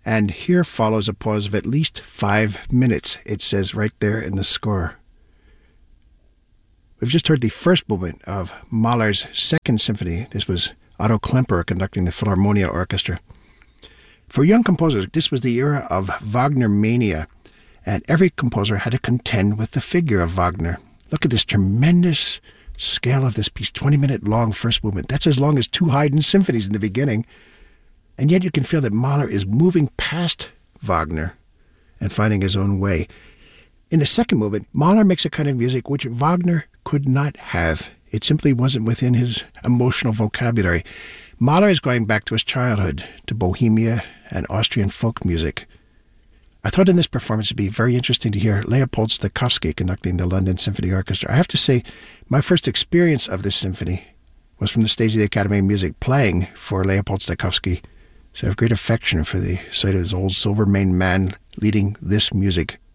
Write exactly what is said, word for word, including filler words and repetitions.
And here follows a pause of at least five minutes. It says right there in the score. We've just heard the first movement of Mahler's Second Symphony. This was Otto Klemperer conducting the Philharmonia Orchestra. For young composers, this was the era of Wagner mania, and every composer had to contend with the figure of Wagner. Look at this tremendous scale of this piece, twenty-minute long first movement. That's as long as two Haydn symphonies in the beginning. And yet you can feel that Mahler is moving past Wagner and finding his own way. In the second movement, Mahler makes a kind of music which Wagner could not have. It simply wasn't within his emotional vocabulary. Mahler is going back to his childhood, to Bohemia and Austrian folk music. I thought in this performance it would be very interesting to hear Leopold Stokowski conducting the London Symphony Orchestra. I have to say, my first experience of this symphony was from the stage of the Academy of Music, playing for Leopold Stokowski. So I have great affection for the sight of this old silver-maned man leading this music.